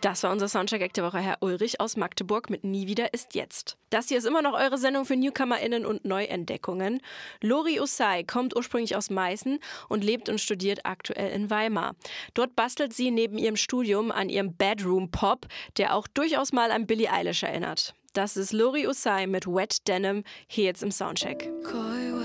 Das war unser Soundcheck-Act der Woche, Herr Ulrich aus Magdeburg mit Nie wieder ist jetzt. Das hier ist immer noch eure Sendung für NewcomerInnen und Neuentdeckungen. Lori Usai kommt ursprünglich aus Meißen und lebt und studiert aktuell in Weimar. Dort bastelt sie neben ihrem Studium an ihrem Bedroom-Pop, der auch durchaus mal an Billie Eilish erinnert. Das ist Lori Usai mit Wet Denim, hier jetzt im Soundcheck.